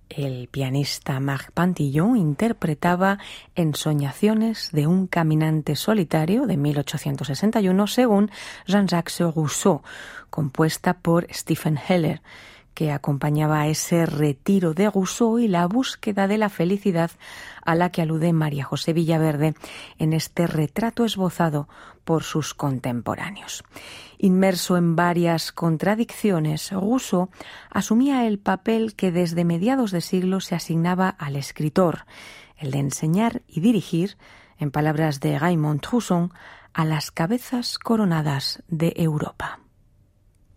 El pianista Marc Pantillon interpretaba Ensoñaciones de un caminante solitario de 1861 según Jean-Jacques Rousseau, compuesta por Stephen Heller, que acompañaba a ese retiro de Rousseau y la búsqueda de la felicidad a la que alude María José Villaverde en este retrato esbozado por sus contemporáneos. Inmerso en varias contradicciones, Rousseau asumía el papel que desde mediados de siglo se asignaba al escritor, el de enseñar y dirigir, en palabras de Raymond Trousson, a las cabezas coronadas de Europa.